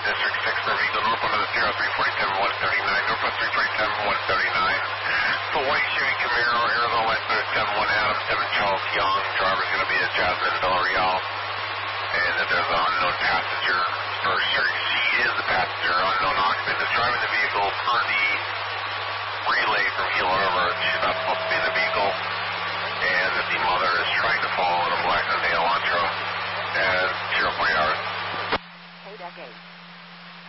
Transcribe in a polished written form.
District 6 for vehicle northbound of the Sierra 347-139, Northwest 347-139. So white Chevy Camaro, Arizona license plate 71 Adam, 7 Charles Young. Driver's going to be a Jasmine Villarreal. And that there's an unknown passenger, or sure, she is the passenger, unknown occupant is driving the vehicle per the relay from Gila River. She's not supposed to be in the vehicle.